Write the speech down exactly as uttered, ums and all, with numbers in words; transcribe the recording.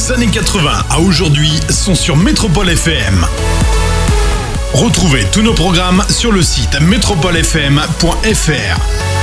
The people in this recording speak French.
des années quatre-vingts à aujourd'hui sont sur Métropole F M. Retrouvez tous nos programmes sur le site métropole f m point f r.